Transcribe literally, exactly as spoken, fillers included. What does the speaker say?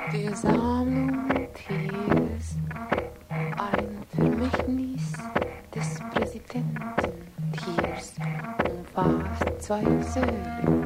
Die Sammlung Tiers, ein Vermächtnis des Präsidenten Tiers, umfasst zwei Söhne.